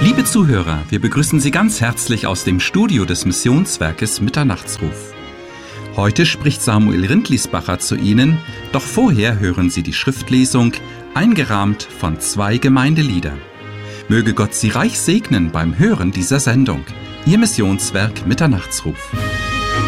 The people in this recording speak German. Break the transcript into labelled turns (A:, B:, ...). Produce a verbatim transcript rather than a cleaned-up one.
A: Liebe Zuhörer, wir begrüßen Sie ganz herzlich aus dem Studio des Missionswerkes Mitternachtsruf. Heute spricht Samuel Rindlisbacher zu Ihnen, doch vorher hören Sie die Schriftlesung, eingerahmt von zwei Gemeindelieder. Möge Gott Sie reich segnen beim Hören dieser Sendung. Ihr Missionswerk Mitternachtsruf.